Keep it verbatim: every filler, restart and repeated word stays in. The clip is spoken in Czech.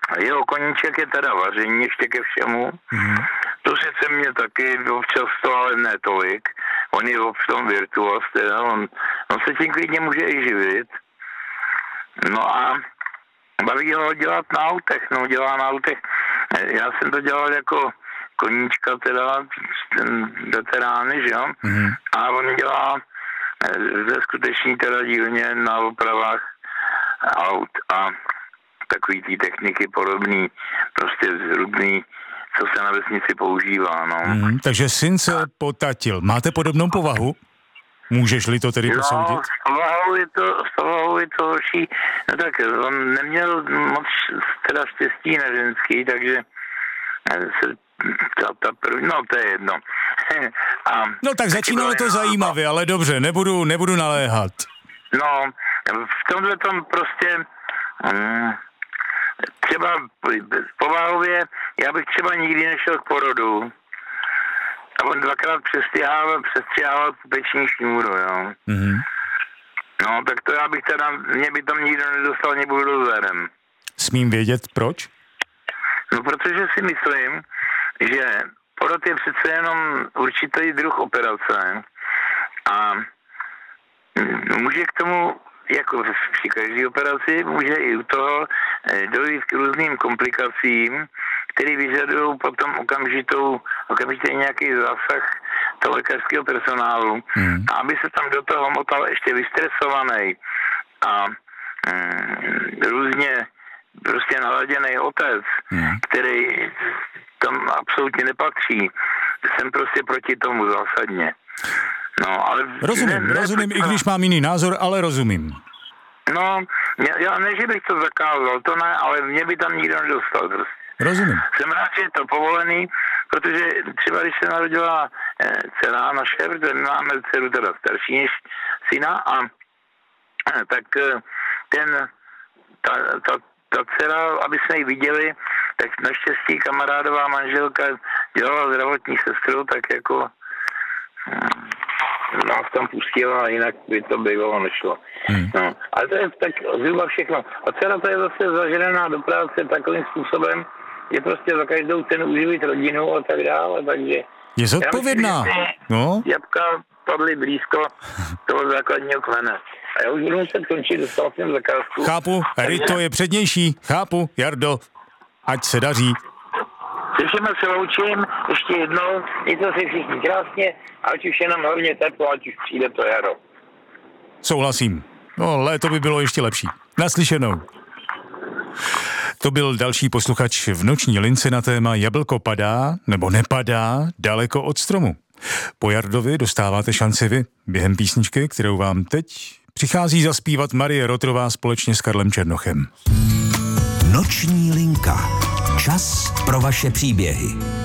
Jeho koníček je teda vaření ještě ke všemu. Mm-hmm. To sice mě taky občas to, ale ne tolik. On je v tom virtuos, teda on, on se tím klidně může i živit. No a baví ho dělat na autech, no dělá na autech. Já jsem to dělal jako koníčka, teda ten veterány, že jo? Mm-hmm. A on dělá ze skutečný teda dílně na opravách aut a takový té techniky podobný, prostě různý, co se na vesnici používá, no. Mm, takže syn se a... potatil. Máte podobnou povahu? Můžeš-li to tedy posoudit? No, s povahou je to, s povahou je to horší. No tak on neměl moc teda štěstí na ženský, takže se ta, ta první, no to je jedno. a, no tak začínalo to zajímavě, ale dobře, nebudu, nebudu naléhat. No, v tomhle tom prostě um, třeba povahově, já bych třeba nikdy nešel k porodu. A on dvakrát přestřihával, přestřihával pupeční šňůru, jo. Mm-hmm. No, tak to já bych teda, mě by tam nikdo nedostal ani bulldozerem. Smím vědět, proč? No, protože si myslím, že porod je přece jenom určitý druh operace a může k tomu, jako při každé operaci, může i u toho dojít k různým komplikacím, které vyžadují potom okamžitou, okamžitě nějaký zásah toho lékařského personálu. Hmm. A aby se tam do toho motal ještě vystresovaný a mm, různě prostě naladěný otec, hmm. který tam absolutně nepatří, jsem prostě proti tomu zásadně. No, ale rozumím, ne, rozumím, ne, i když mám jiný názor, ale rozumím. No, já ne, že bych to zakázal, to ne, ale mě by tam nikdo nedostal prostě. Rozumím. Jsem rád, že je to povolený, protože třeba když se narodila eh, dcera naše, protože my máme dceru teda starší než syna, a eh, tak eh, ten, ta, ta, ta dcera, aby jsme ji viděli, tak naštěstí kamarádová manželka dělala zdravotní sestru, tak jako hm, nás tam pustila, jinak by to bývalo nešlo. Hmm. No, ale to je tak zhruba všechno. A dcera to je zase zaženená do práce takovým způsobem, je prostě za každou cenu uživit rodinu a tak dále, takže... Je zodpovědná, myslím, no? Jabka padly blízko toho základního kmene. A já už budu muset končit, dostal jsem zakázku. Chápu, Rito je přednější, chápu, Jardo, ať se daří. Se všema se loučím, ještě jednou, mějte se všichni krásně, ať už je nám hlavně teplo, ať už přijde to jaro. Souhlasím, no léto by bylo ještě lepší. Naslyšenou. To byl další posluchač v noční lince na téma Jablko padá nebo nepadá daleko od stromu. Po Jardovi dostáváte šanci vy během písničky, kterou vám teď přichází zaspívat Marie Rotrová společně s Karlem Černochem. Noční linka. Čas pro vaše příběhy.